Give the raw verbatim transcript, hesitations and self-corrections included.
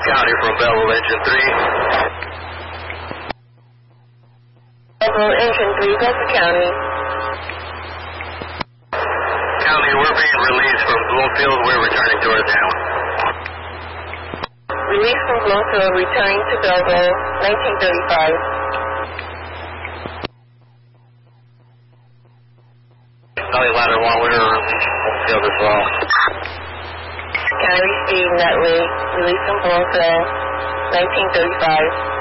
County from Belleville, engine three. Belleville, engine three, Delta County. County, we're being released from Bloomfield. We're returning to our town. Release from Bloomfield, returning to Belleville, nineteen thirty-five. Valley Ladder one, we're released from Bloomfield as well. County received Netley, release from Bloomfield, nineteen thirty-five.